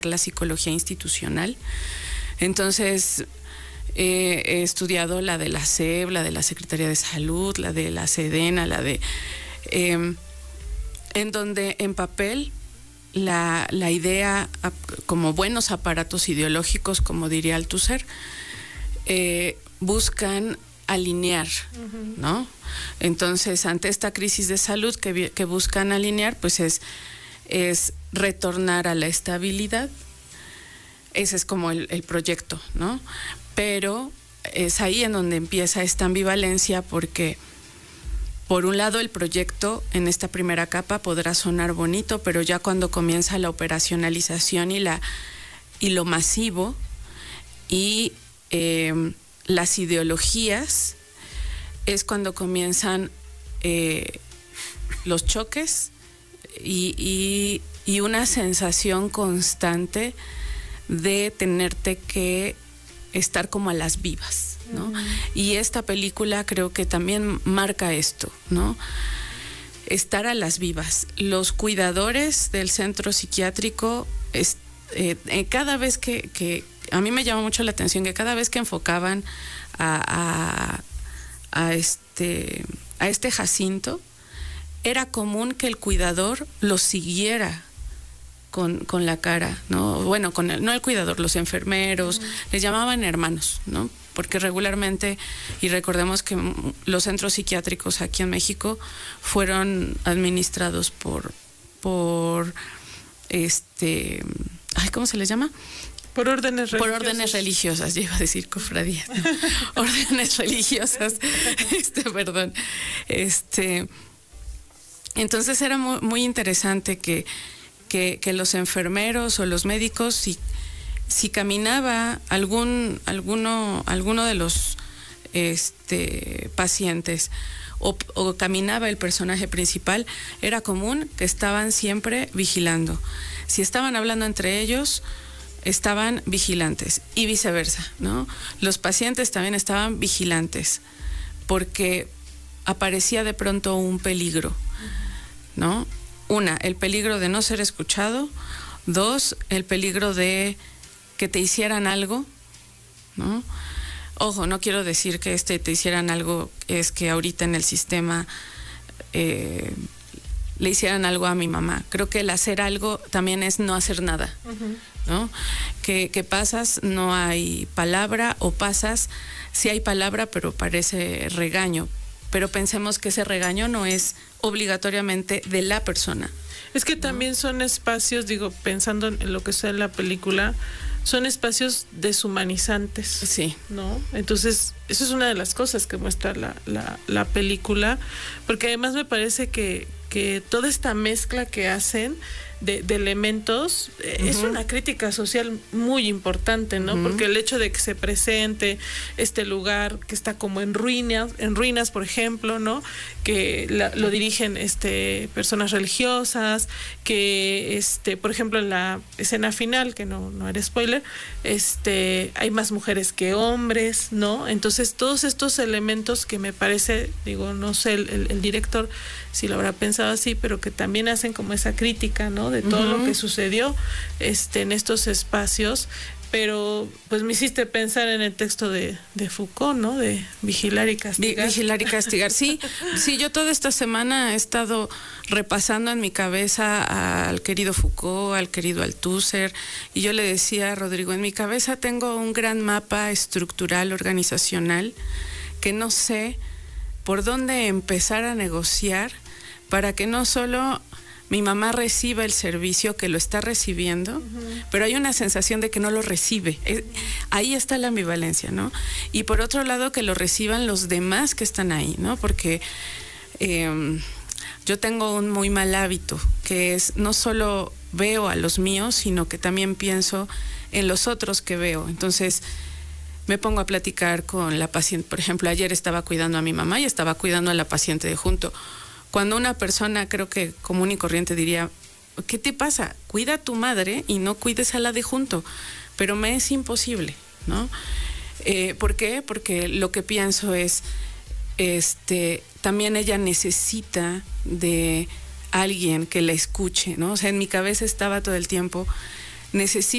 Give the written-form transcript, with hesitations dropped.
la psicología institucional. Entonces, he estudiado la de la SEP, la de la Secretaría de Salud, la de la Sedena, en donde en papel la idea, como buenos aparatos ideológicos, como diría Althusser, buscan alinear, ¿no? Entonces, ante esta crisis de salud que buscan alinear, pues es retornar a la estabilidad. Ese es como el proyecto, ¿no? Pero es ahí en donde empieza esta ambivalencia, porque por un lado el proyecto en esta primera capa podrá sonar bonito, pero ya cuando comienza la operacionalización y lo masivo y las ideologías, es cuando comienzan los choques y una sensación constante de tenerte que estar como a las vivas, ¿no? Y esta película creo que también marca esto, ¿no? Estar a las vivas. Los cuidadores del centro psiquiátrico, cada vez que a mí me llama mucho la atención que cada vez que enfocaban a este Jacinto, era común que el cuidador lo siguiera con la cara, ¿no? Bueno, no el cuidador, los enfermeros, les llamaban hermanos, ¿no? Porque regularmente, y recordemos que los centros psiquiátricos aquí en México fueron administrados por ¿cómo se les llama? Por órdenes religiosas. Por órdenes religiosas, yo iba a decir cofradías, ¿no? Órdenes religiosas, perdón. Entonces era muy, muy interesante que los enfermeros o los médicos, si caminaba alguno de los pacientes o caminaba el personaje principal, era común que estaban siempre vigilando. Si estaban hablando entre ellos, estaban vigilantes y viceversa, ¿no? Los pacientes también estaban vigilantes porque aparecía de pronto un peligro, ¿no? El peligro de no ser escuchado. 2, el peligro de que te hicieran algo, ¿no? Ojo, no quiero decir que te hicieran algo, es que ahorita en el sistema le hicieran algo a mi mamá. Creo que el hacer algo también es no hacer nada, ¿no? Que pasas, no hay palabra, o pasas, sí hay palabra, pero parece regaño. Pero pensemos que ese regaño no es obligatoriamente de la persona. Es que también son espacios, pensando en lo que sea en la película, son espacios deshumanizantes. Sí. ¿No? Entonces, eso es una de las cosas que muestra la película, porque además me parece que toda esta mezcla que hacen de elementos es una crítica social muy importante, ¿no? Porque el hecho de que se presente este lugar que está como en ruinas, por ejemplo, ¿no? Que lo dirigen personas religiosas, que por ejemplo en la escena final, que no era spoiler, hay más mujeres que hombres, ¿no? Entonces todos estos elementos que me parece, no sé el director si lo habrá pensado así, pero que también hacen como esa crítica, ¿no? De todo lo que sucedió en estos espacios. Pero pues me hiciste pensar en el texto de Foucault, ¿no? De vigilar y castigar. Vigilar y castigar, sí. Sí, yo toda esta semana he estado repasando en mi cabeza al querido Foucault, al querido Althusser, y yo le decía a Rodrigo, en mi cabeza tengo un gran mapa estructural, organizacional, que no sé por dónde empezar a negociar para que no solo mi mamá reciba el servicio, que lo está recibiendo, pero hay una sensación de que no lo recibe. Ahí está la ambivalencia, ¿no? Y por otro lado, que lo reciban los demás que están ahí, ¿no? Porque yo tengo un muy mal hábito, que es no solo veo a los míos, sino que también pienso en los otros que veo. Entonces, me pongo a platicar con la paciente. Por ejemplo, ayer estaba cuidando a mi mamá y estaba cuidando a la paciente de junto. Cuando una persona, creo que común y corriente, diría, ¿qué te pasa? Cuida a tu madre y no cuides a la de junto. Pero me es imposible, ¿no? ¿Por qué? Porque lo que pienso es, también ella necesita de alguien que la escuche, ¿no? O sea, en mi cabeza estaba todo el tiempo, necesito